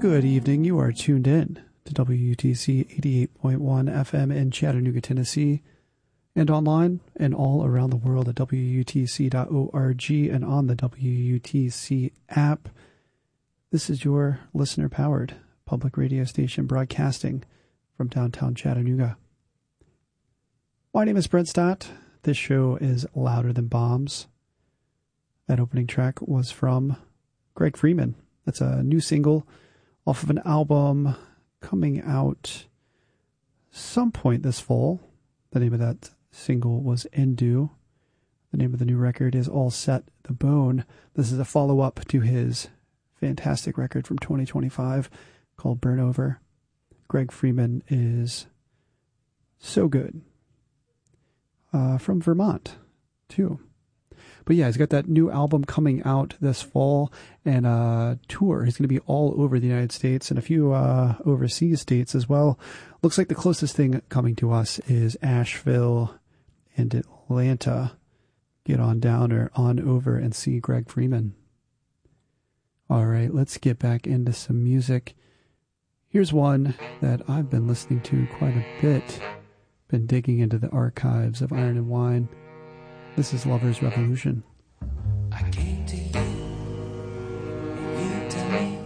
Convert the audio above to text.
Good evening. You are tuned in to WUTC 88.1 FM in Chattanooga, Tennessee, and online and all around the world at WUTC.org and on the WUTC app. This is your listener-powered public radio station broadcasting from downtown Chattanooga. My name is Brent Stott. This show is Louder Than Bombs. That opening track was from Greg Freeman. That's a new single off of an album coming out some point this fall. The name of that single was Endu. The name of the new record is All Set the Bone. This is a follow-up to his fantastic record from 2025 called Burn Over. Greg Freeman is so good. From Vermont, too. But yeah, he's got that new album coming out this fall and a tour. He's going to be all over the United States and a few overseas states as well. Looks like the closest thing coming to us is Asheville and Atlanta. Get on down or on over and see Greg Freeman. All right, let's get back into some music. Here's one that I've been listening to quite a bit. Been digging into the archives of Iron and Wine. This is Lover's Revolution. I came to you